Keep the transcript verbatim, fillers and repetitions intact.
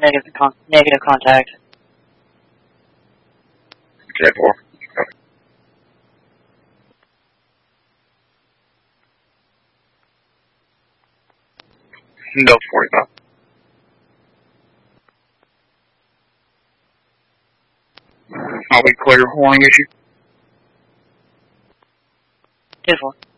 negative, con negative contact. ten four. Okay. No forty-five. Are we clear horning issue? ten four.